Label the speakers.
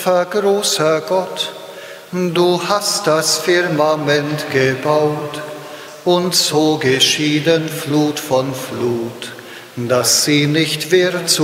Speaker 1: großer Gott, du hast das Firmament gebaut und so geschieden Flut von Flut, dass sie nicht wird zu